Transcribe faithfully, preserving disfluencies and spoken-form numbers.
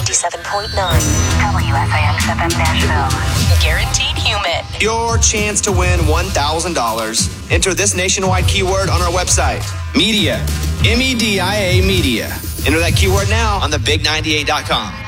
ninety-seven point nine. W S I X F M Nashville. Guaranteed human. Your chance to win one thousand dollars. Enter this nationwide keyword on our website. Media. M E D I A Media. Enter that keyword now on the big ninety-eight dot com.